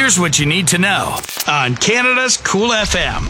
Here's what you need to know on Canada's Cool FM.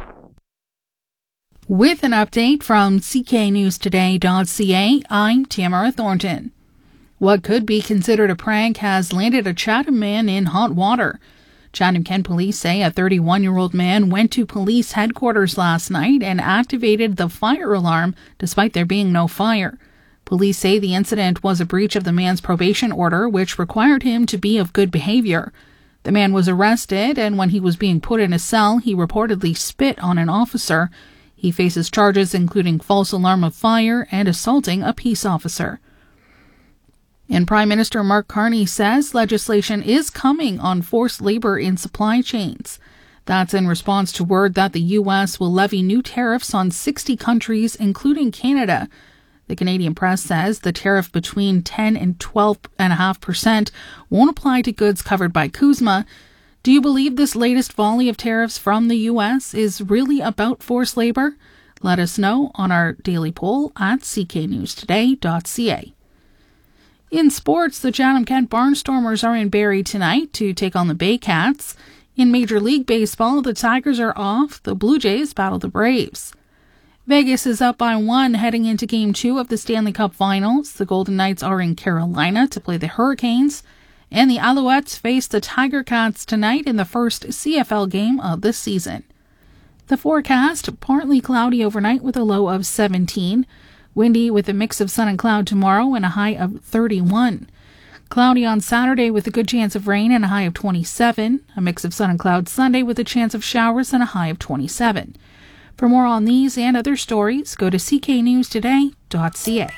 With an update from cknewstoday.ca, I'm Tamara Thornton. What could be considered a prank has landed a Chatham man in hot water. Chatham-Kent police say a 31-year-old man went to police headquarters last night and activated the fire alarm despite there being no fire. Police say the incident was a breach of the man's probation order, which required him to be of good behavior. The man was arrested, and when he was being put in a cell, he reportedly spit on an officer. He faces charges including false alarm of fire and assaulting a peace officer. And Prime Minister Mark Carney says legislation is coming on forced labor in supply chains. That's in response to word that the U.S. will levy new tariffs on 60 countries, including Canada. The Canadian press says the tariff between 10 and 12.5% won't apply to goods covered by CUSMA. Do you believe this latest volley of tariffs from the U.S. is really about forced labor? Let us know on our daily poll at cknewstoday.ca. In sports, the Chatham-Kent Barnstormers are in Barrie tonight to take on the Baycats. In Major League Baseball, the Tigers are off. The Blue Jays battle the Braves. Vegas is up by 1 heading into Game 2 of the Stanley Cup Finals. The Golden Knights are in Carolina to play the Hurricanes. And the Alouettes face the Tiger Cats tonight in the first CFL game of the season. The forecast, partly cloudy overnight with a low of 17. Windy with a mix of sun and cloud tomorrow and a high of 31. Cloudy on Saturday with a good chance of rain and a high of 27. A mix of sun and cloud Sunday with a chance of showers and a high of 27. For more on these and other stories, go to cknewstoday.ca.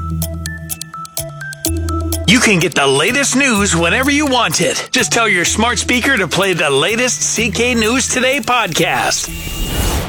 You can get the latest news whenever you want it. Just tell your smart speaker to play the latest CK News Today podcast.